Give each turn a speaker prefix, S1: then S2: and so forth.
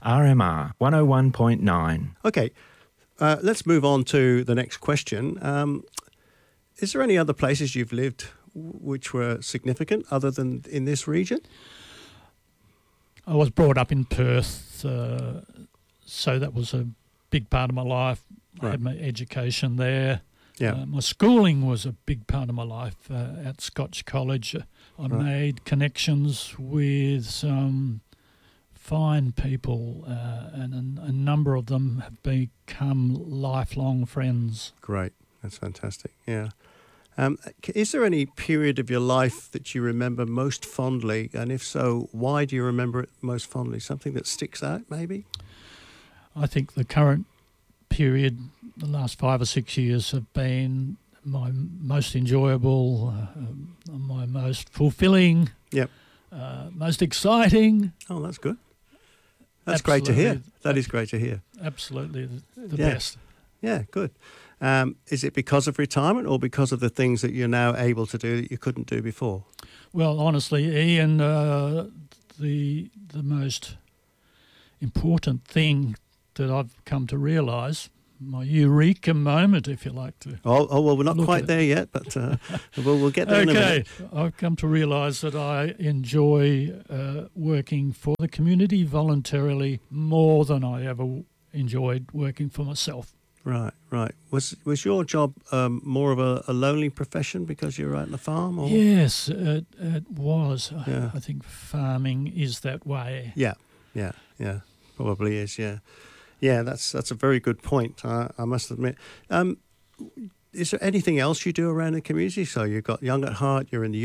S1: RMR 101.9.
S2: Okay, let's move on to the next question. Is there any other places you've lived which were significant other than in this region?
S3: I was brought up in Perth, so that was a big part of my life. I had my education there.
S2: Yeah.
S3: My schooling was a big part of my life at Scotch College. I made connections with some fine people, and a number of them have become lifelong friends.
S2: Great. That's fantastic. Yeah. Is there any period of your life that you remember most fondly? And if so, why do you remember it most fondly? Something that sticks out, maybe?
S3: I think the current period, the last 5 or 6 years, have been my most enjoyable, my most fulfilling, most exciting.
S2: Oh, that's good. That's great to hear. That is great to hear.
S3: Absolutely the best.
S2: Yeah, good. Is it because of retirement or because of the things that you're now able to do that you couldn't do before?
S3: Well, honestly, Ian, the most important thing that I've come to realise, my eureka moment, if you like to.
S2: Oh well, we're not quite there yet, but we'll get there in a minute.
S3: I've come to realise that I enjoy working for the community voluntarily more than I ever enjoyed working for myself.
S2: Right. Was your job more of a lonely profession because you're out on the farm? Or?
S3: Yes, it was.
S2: Yeah.
S3: I think farming is that way.
S2: Yeah, probably is. Yeah, that's a very good point. I must admit. Is there anything else you do around the community? So you've got Young at Heart. You're in the